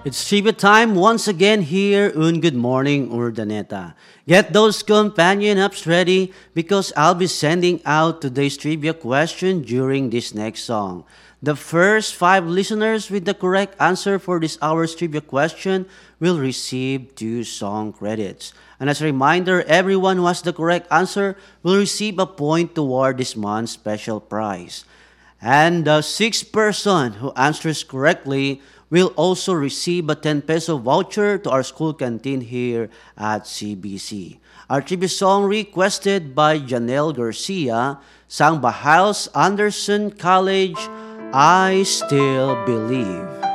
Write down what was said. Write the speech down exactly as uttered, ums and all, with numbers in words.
It's trivia time once again here on Good Morning Urdaneta. Get those companion apps ready because I'll be sending out today's trivia question during this next song. The first five listeners with the correct answer for this hour's trivia question will receive two song credits. And as a reminder, everyone who has the correct answer will receive a point toward this month's special prize. And the sixth person who answers correctly will also receive a ten peso voucher to our school canteen here at C B C. Our tribute song requested by Janelle Garcia, sung by Hiles Anderson College, I Still Believe.